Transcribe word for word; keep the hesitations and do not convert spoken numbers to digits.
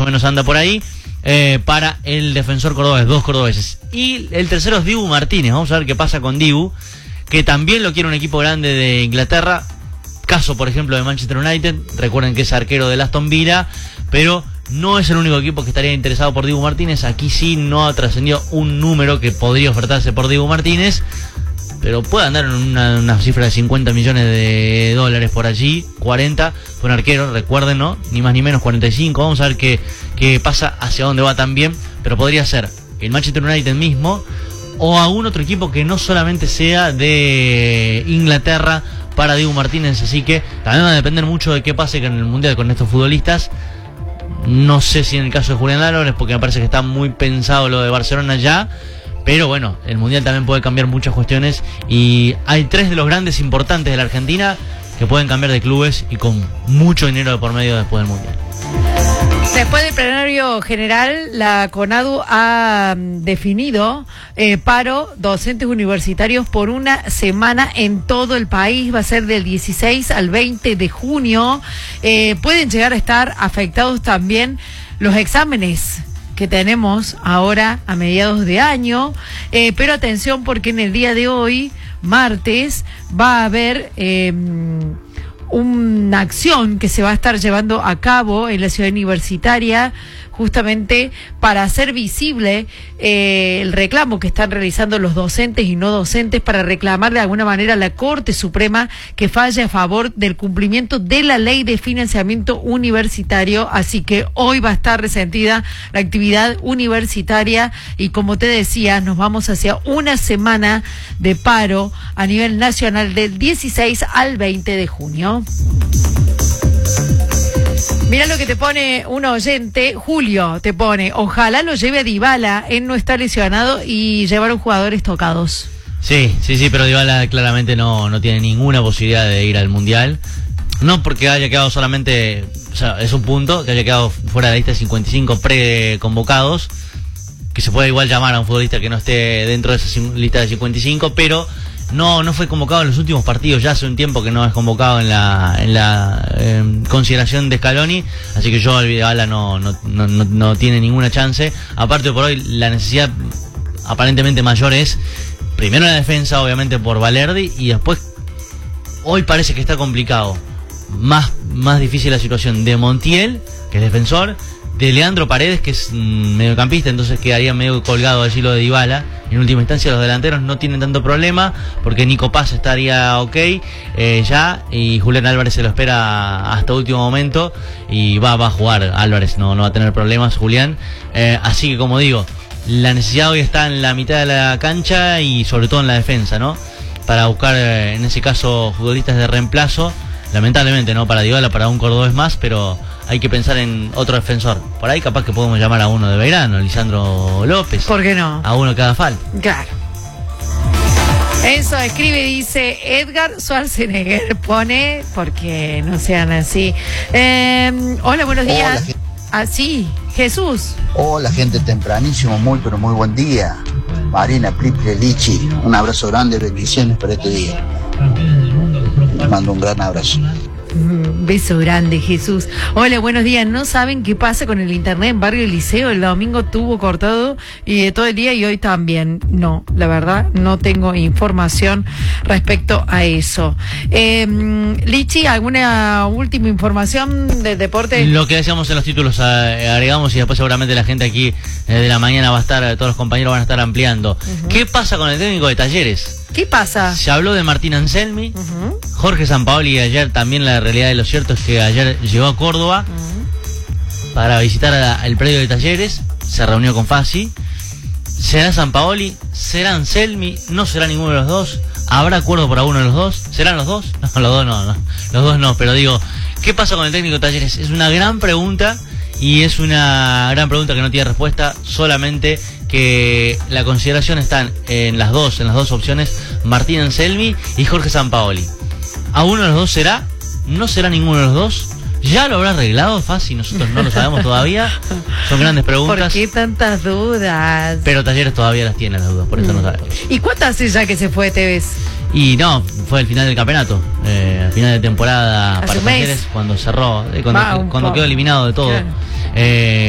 o menos anda por ahí, eh, para el defensor cordobés, dos cordobeses. Y el tercero es Dibu Martínez. Vamos a ver qué pasa con Dibu, que también lo quiere un equipo grande de Inglaterra. Caso, por ejemplo, de Manchester United. Recuerden que es arquero del Aston Villa, pero no es el único equipo que estaría interesado por Dibu Martínez. Aquí sí no ha trascendido un número que podría ofertarse por Dibu Martínez, pero puede andar en una, una cifra de cincuenta millones de dólares por allí, cuarenta, fue un arquero, recuerden, ¿no? Ni más ni menos, cuarenta y cinco, vamos a ver qué, qué pasa, hacia dónde va también, pero podría ser el Manchester United mismo, o algún otro equipo que no solamente sea de Inglaterra para Dibu Martínez, así que también va a depender mucho de qué pase en el Mundial con estos futbolistas. No sé si en el caso de Julián Álvarez, porque me parece que está muy pensado lo de Barcelona ya. Pero bueno, el Mundial también puede cambiar muchas cuestiones. Y hay tres de los grandes importantes de la Argentina que pueden cambiar de clubes y con mucho dinero de por medio después del Mundial. Después del plenario general, la CONADU ha definido eh, paro docentes universitarios por una semana en todo el país. Va a ser del dieciséis al veinte de junio. Eh, pueden llegar a estar afectados también los exámenes que tenemos ahora a mediados de año, eh, pero atención porque en el día de hoy, martes, va a haber eh, una acción que se va a estar llevando a cabo en la ciudad universitaria, justamente para hacer visible eh, el reclamo que están realizando los docentes y no docentes, para reclamar de alguna manera a la Corte Suprema que falle a favor del cumplimiento de la ley de financiamiento universitario. Así que hoy va a estar resentida la actividad universitaria y, como te decía, nos vamos hacia una semana de paro a nivel nacional del dieciséis al veinte de junio. Mira lo que te pone un oyente, Julio, te pone: ojalá lo lleve a Dybala, él no está lesionado, y llevaron jugadores tocados. Sí, sí, sí, pero Dybala claramente no, no tiene ninguna posibilidad de ir al Mundial. No porque haya quedado solamente, o sea, es un punto, que haya quedado fuera de la lista de cincuenta y cinco preconvocados, que se puede igual llamar a un futbolista que no esté dentro de esa lista de cincuenta y cinco, pero no no fue convocado en los últimos partidos. Ya hace un tiempo que no es convocado en la en la eh, consideración de Scaloni, así que yo al Dybala no no, no no no tiene ninguna chance. Aparte, por hoy la necesidad aparentemente mayor es primero la defensa, obviamente por Valerdi, y después hoy parece que está complicado, más más difícil la situación de Montiel, que es defensor, de Leandro Paredes, que es mmm, mediocampista, entonces quedaría medio colgado allí lo de Dybala. En última instancia los delanteros no tienen tanto problema, porque Nico Paz estaría ok eh, ya, y Julián Álvarez se lo espera hasta último momento, y va, va a jugar Álvarez, no, no va a tener problemas Julián. Eh, así que, como digo, la necesidad hoy está en la mitad de la cancha y sobre todo en la defensa, ¿no? Para buscar, eh, en ese caso, futbolistas de reemplazo. Lamentablemente no para Dybala, para un cordobés más, pero hay que pensar en otro defensor. Por ahí capaz que podemos llamar a uno de Belgrano, Lisandro López. ¿Por qué no? A uno que haga falta. Claro. Eso escribe, dice Edgar Schwarzenegger, pone, porque no sean así. Eh, hola, buenos días. Hola, ah, sí, Jesús. Hola, gente, tempranísimo, muy pero muy buen día. Marina, Pliple, Lichi, un abrazo grande, bendiciones para este día. Les mando un gran abrazo. Un beso grande, Jesús. Hola, buenos días. ¿No saben qué pasa con el internet en Barrio Liceo? El domingo tuvo cortado y de todo el día, y hoy también. No, la verdad, no tengo información respecto a eso. Eh, Lichi, ¿alguna última información del deporte? Lo que decíamos en los títulos, agregamos, y después seguramente la gente aquí eh, de la mañana va a estar, todos los compañeros van a estar ampliando. Uh-huh. ¿Qué pasa con el técnico de Talleres? ¿Qué pasa? Se habló de Martín Anselmi, uh-huh. Jorge Sampaoli, ayer también. La realidad de lo cierto es que ayer llegó a Córdoba uh-huh. para visitar a, el predio de Talleres, se reunió con Fassi. ¿Será Sampaoli? ¿Será Anselmi? ¿No será ninguno de los dos? ¿Habrá acuerdo para uno de los dos? ¿Serán los dos? No, los dos no, no, los dos no, pero digo, ¿qué pasa con el técnico de Talleres? Es una gran pregunta, y es una gran pregunta que no tiene respuesta, solamente que la consideración está en las dos, en las dos opciones, Martín Anselmi y Jorge Sampaoli. ¿A uno de los dos será? ¿No será ninguno de los dos? ¿Ya lo habrá arreglado Fassi? Nosotros no lo sabemos todavía. Son grandes preguntas. ¿Por qué tantas dudas? Pero Talleres todavía las tiene las dudas, por eso mm. no sabemos. ¿Y cuántas hace ya que se fue, te ves? Y no, fue el final del campeonato, eh, al final de temporada para Talleres, cuando cerró, eh, cuando, cuando quedó eliminado de todo. Claro. Eh,